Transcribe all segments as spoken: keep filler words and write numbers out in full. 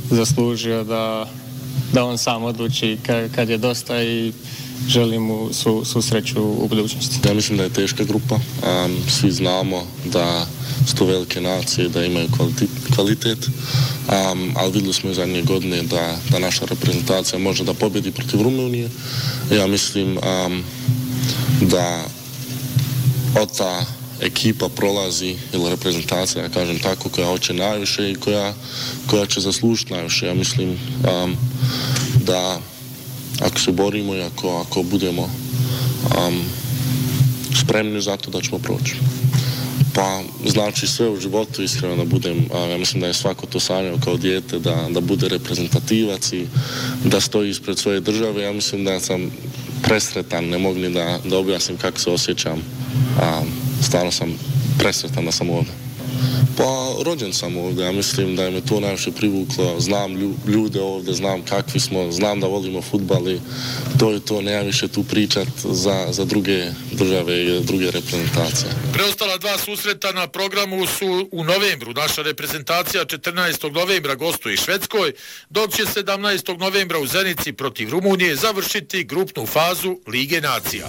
zaslužio da, da on sam odluči kad, kad je dosta i želim mu svu, svu sreću u budućnosti. Ja mislim da je teška grupa. Um, svi znamo da su to velike nacije, da imaju kvalitet, um, ali vidjeli smo i zadnje godine da, da naša reprezentacija može da pobjedi protiv Rumunije. Ja mislim um, da od ta ekipa prolazi, ili reprezentacija, ja kažem tako, koja hoće najviše i koja, koja će zaslužiti najviše. Ja mislim um, da ako se borimo i ako, ako budemo um, spremni za to da ćemo proći. Pa znači sve u životu, iskreno da budem, um, ja mislim da je svako to sanjao kao dijete, da, da bude reprezentativac i da stoji ispred svoje države. Ja mislim da sam presretan, ne mogu ni da, da objasnim kako se osjećam. Um, stvarno sam presretan da sam ovdje. Pa rođen sam ovdje, ja mislim da je me to najviše privuklo, znam ljude ovdje, znam kakvi smo, znam da volimo fudbal i to je to, nema više tu pričat za, za druge države i druge reprezentacije. Preostala dva susreta na programu su u novembru. Naša reprezentacija četrnaestog novembra gostuje Švedskoj, dok će sedamnaestog novembra u Zenici protiv Rumunije završiti grupnu fazu Lige nacija.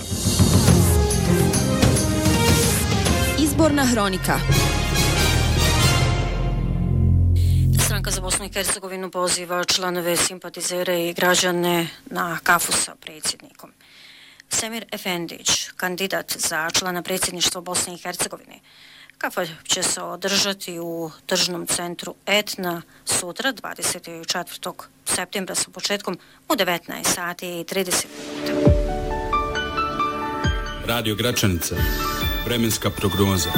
Izborna hronika. Stranka za Bosnu i Hercegovinu poziva članove, simpatizere i građane na kafu sa predsjednikom. Semir Efendić, kandidat za člana predsjedništva Bosne i Hercegovine. Kafa će se održati u tržnom centru Etna sutra, dvadeset četvrtog septembra sa početkom u devetnaest sati i trideset minuta. Radio Gračanica. Vremenska prognoza.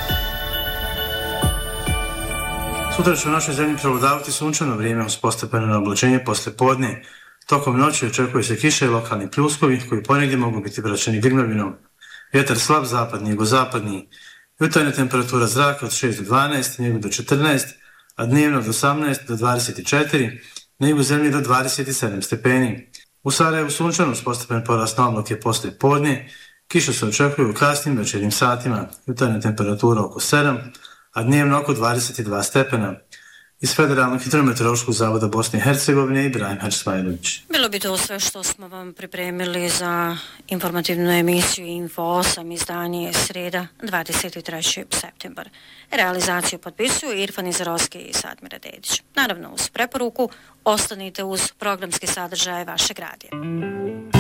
Sutra će u našoj zemlji prevladavati sunčano vrijeme uz postepeno oblačenje posle podne. Tokom noći očekuje se kiša i lokalni pljuskovi koji ponegdje mogu biti praćeni grmljavinom. Vjetar slab zapadni, jugozapadni. Jutarnja temperatura zraka od šest do dvanaest, snijegu do četrnaest, a dnevno od osamnaest do dvadeset četiri, na jugu zemlje do dvadeset sedam stepeni. U Sarajevu sunčano uz postepen porast na obloke posle podne. Kiša se očekuje u kasnim večernjim satima, jutarnja temperatura oko sedam, a dnevno oko dvadeset dva stepena. Iz Federalnog hidrometeorološkog zavoda Bosne i Hercegovine Ibrahim Hačsmajlović. Bilo bi to sve što smo vam pripremili za informativnu emisiju Info osam, izdanje sreda, dvadeset treći septembar. Realizaciju potpisuju Irfan Izarovski i Sadmira Dedić. Naravno uz preporuku, ostanite uz programski sadržaj vašeg radija.